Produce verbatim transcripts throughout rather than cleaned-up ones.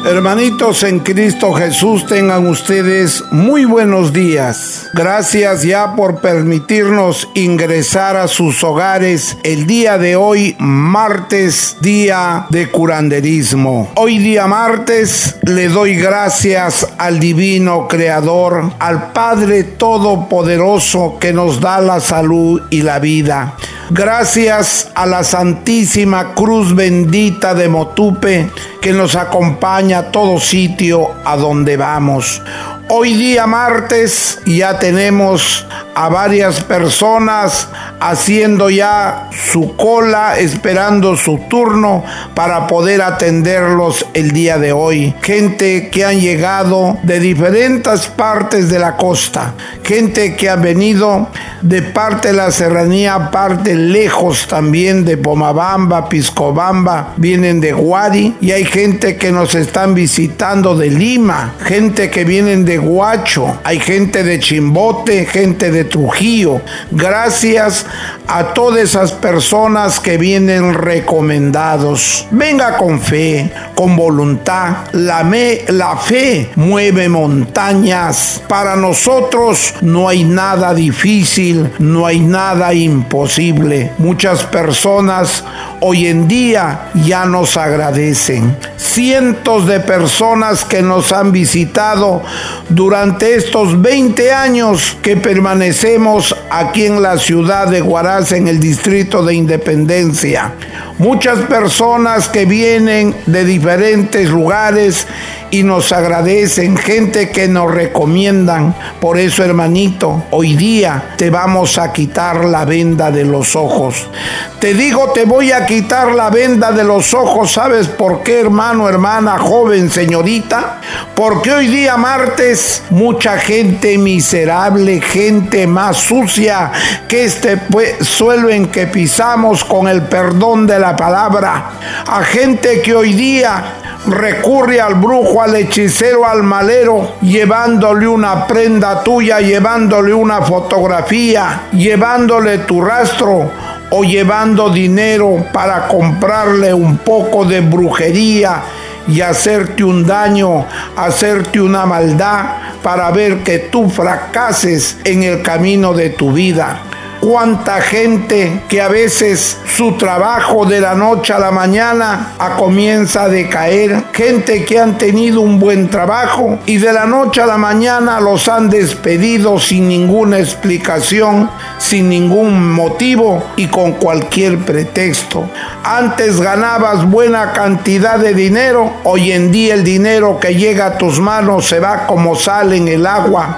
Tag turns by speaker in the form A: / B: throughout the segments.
A: Hermanitos en Cristo Jesús, tengan ustedes muy buenos días. Gracias ya por permitirnos ingresar a sus hogares el día de hoy, martes, día de curanderismo. Hoy día martes le doy gracias al Divino Creador, al Padre Todopoderoso que nos da la salud y la vida. Gracias a la Santísima Cruz Bendita de Motupe que nos acompaña a todo sitio a donde vamos. Hoy día martes ya tenemos a varias personas haciendo ya su cola, esperando su turno para poder atenderlos el día de hoy. Gente que han llegado de diferentes partes de la costa, gente que ha venido de parte de la serranía, parte lejos también de Pomabamba, Piscobamba, vienen de Guari, y hay gente que nos están visitando de Lima, gente que vienen de Huacho, hay gente de Chimbote, gente de Trujillo. Gracias a todas esas personas que vienen recomendados. Venga con fe, con voluntad. La, me, la fe mueve montañas. Para nosotros no hay nada difícil, no hay nada imposible. Muchas personas hoy en día ya nos agradecen. Cientos de personas que nos han visitado durante estos veinte años que permanecemos aquí en la ciudad de Huaraz, en el distrito de Independencia. Muchas personas que vienen de diferentes lugares y nos agradecen, gente que nos recomiendan. Por eso, hermanito, hoy día te vamos a quitar la venda de los ojos. Te digo, te voy a quitar la venda de los ojos. ¿Sabes por qué, hermano, hermana, joven, señorita? Porque hoy día martes, mucha gente miserable, gente más sucia que este suelo en que pisamos, con el perdón de la palabra, a gente que hoy día recurre al brujo, al hechicero, al malero, llevándole una prenda tuya, llevándole una fotografía, llevándole tu rastro o llevando dinero para comprarle un poco de brujería y hacerte un daño, hacerte una maldad para ver que tú fracases en el camino de tu vida. Cuánta gente que a veces su trabajo de la noche a la mañana a comienza a decaer, gente que han tenido un buen trabajo y de la noche a la mañana los han despedido sin ninguna explicación, sin ningún motivo y con cualquier pretexto. Antes ganabas buena cantidad de dinero, hoy en día el dinero que llega a tus manos se va como sale en el agua.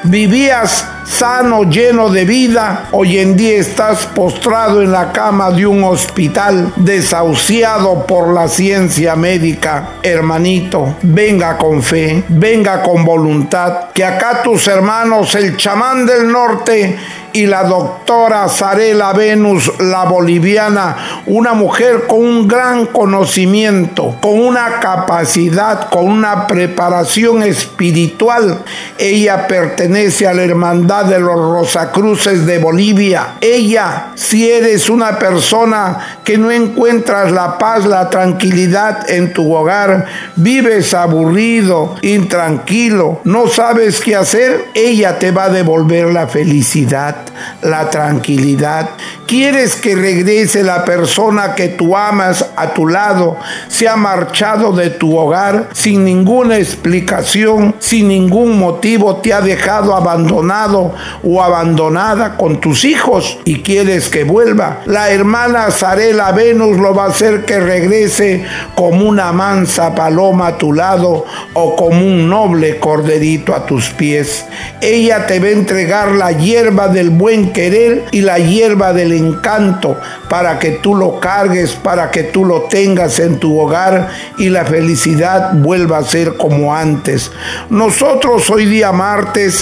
A: Vivías sano, lleno de vida, hoy en día estás postrado en la cama de un hospital, desahuciado por la ciencia médica. Hermanito, venga con fe, venga con voluntad, que acá tus hermanos, el chamán del norte y la doctora Zarela Venus, la boliviana, una mujer con un gran conocimiento, con una capacidad, con una preparación espiritual. Ella pertenece a la hermandad de los Rosacruces de Bolivia. Ella, si eres una persona que no encuentras la paz, la tranquilidad en tu hogar, vives aburrido, intranquilo, no sabes qué hacer, ella te va a devolver la felicidad, la tranquilidad. ¿Quieres que regrese la persona que tú amas a tu lado? Se ha marchado de tu hogar sin ninguna explicación, sin ningún motivo, te ha dejado abandonado o abandonada con tus hijos y quieres que vuelva. La hermana Zarela Venus lo va a hacer que regrese como una mansa paloma a tu lado o como un noble corderito a tus pies. Ella te va a entregar la hierba del buen querer y la hierba del encanto para que tú lo cargues, para que tú lo tengas en tu hogar y la felicidad vuelva a ser como antes. Nosotros hoy día martes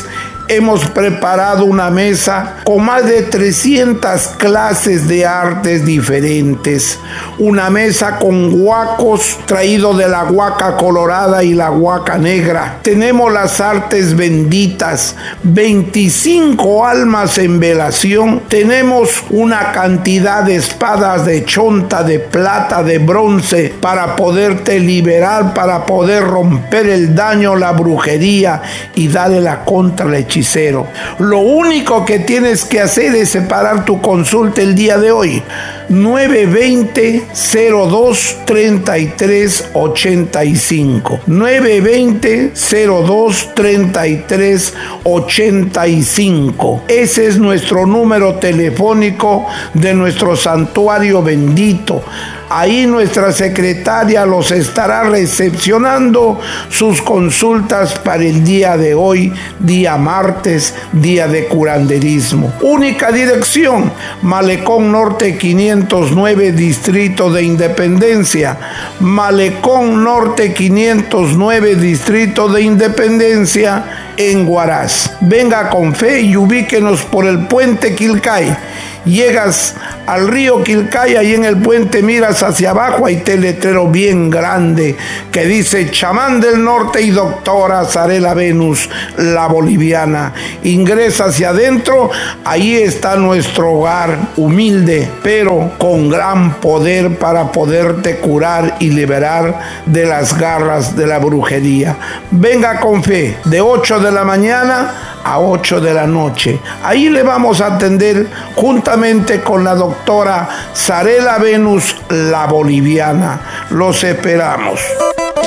A: Hemos preparado una mesa con más de trescientas clases de artes diferentes. Una mesa con guacos traídos de la huaca colorada y la huaca negra. Tenemos las artes benditas, veinticinco almas en velación. Tenemos una cantidad de espadas de chonta, de plata, de bronce, para poderte liberar, para poder romper el daño, la brujería y darle la contra al hechicero. Lo único que tienes que hacer es separar tu consulta el día de hoy. nueve veinte, cero dos, treinta y tres, ochenta y cinco. nueve veinte, cero dos, treinta y tres, ochenta y cinco. Ese es nuestro número telefónico de nuestro santuario bendito. Ahí nuestra secretaria los estará recepcionando sus consultas para el día de hoy, día martes, día de curanderismo. Única dirección, Malecón Norte quinientos nueve, Distrito de Independencia. Malecón Norte quinientos nueve, Distrito de Independencia, en Huaraz. Venga con fe y ubíquenos por el puente Quilcay. Llegas al río Quilcay, ahí en el puente miras hacia abajo, hay un letrero bien grande que dice Chamán del Norte y doctora Sarela Venus, la boliviana. Ingresa hacia adentro, ahí está nuestro hogar, humilde, pero con gran poder para poderte curar y liberar de las garras de la brujería. Venga con fe, de ocho de la mañana a ocho de la noche. Ahí le vamos a atender juntamente con la doctora Sarela Venus, la boliviana. Los esperamos.